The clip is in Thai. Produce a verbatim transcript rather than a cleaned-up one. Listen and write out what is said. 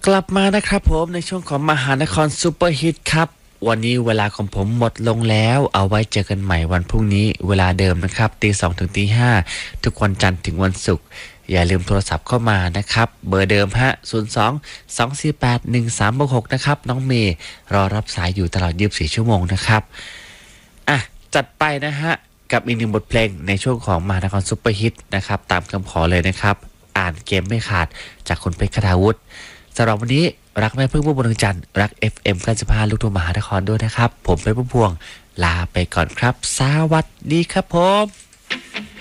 กลับมานะครับผมในช่วงของมหานครซูเปอร์ฮิตครับวันนี้เวลาของผมหมดลงแล้วเอาไว้เจอกันใหม่วันพรุ่งนี้เวลาเดิมนะครับตีสองถึงตีห้าทุกวันจันทร์ถึงวันศุกร์อย่าลืมโทรศัพท์เข้ามานะครับเบอร์เดิมฮะศูนย์ สอง สอง สี่ แปด หนึ่ง สาม หก นะครับน้องเมย์รอรับสายอยู่ตลอดยี่สิบสี่ชั่วโมงนะครับอ่ะจัดไปนะฮะกับอีกหนึ่งบทเพลงในช่วงของมหานครซูเปอร์ฮิตนะครับตามคำขอเลยนะครับอ่านเกมไม่ขาดจากคุณเพชรคทาวุฒิสำหรับวันนี้รักแม่พึ่งผู้บริจันทร์รัก เอฟ เอ็ม เก้าสิบห้า ลูกทุ่งมหานครด้วยนะครับผมเป็นผู้พวงลาไปก่อนครับสวัสดีครับผม